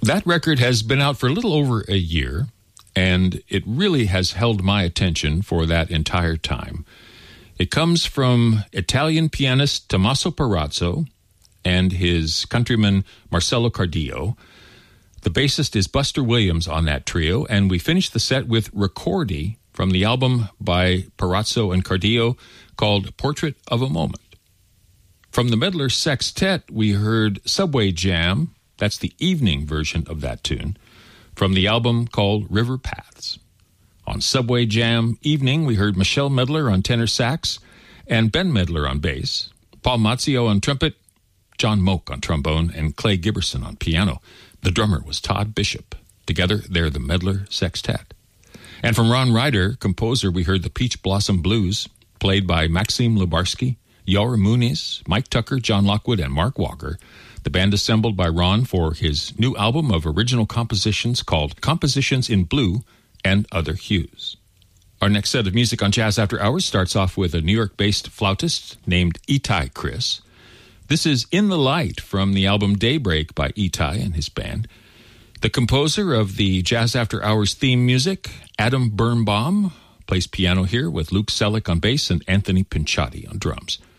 That record has been out for a little over a year, and it really has held my attention for that entire time. It comes from Italian pianist Tommaso Perazzo and his countryman Marcello Cardio. The bassist is Buster Williams on that trio, and we finished the set with Ricordi from the album by Perazzo and Cardio called Portrait of a Moment. From the Medlar Sextet, we heard Subway Jam. That's the evening version of that tune, from the album called River Paths. On Subway Jam Evening, we heard Michelle Medlar on tenor sax and Ben Medlar on bass, Paul Mazzio on trumpet, John Moak on trombone, and Clay Giberson on piano. The drummer was Todd Bishop. Together, they're the Medlar Sextet. And from Ron Ryder, composer, we heard the Peach Blossom Blues, played by Maxim Lubarsky, Yaura Muniz, Mike Tucker, John Lockwood, and Mark Walker. The band assembled by Ron for his new album of original compositions called Compositions in Blue and Other Hues. Our next set of music on Jazz After Hours starts off with a New York-based flautist named Itai Chris. This is In the Light from the album Daybreak by Itai and his band. The composer of the Jazz After Hours theme music, Adam Birnbaum, plays piano here with Luke Selleck on bass and Anthony Pinciotti on drums.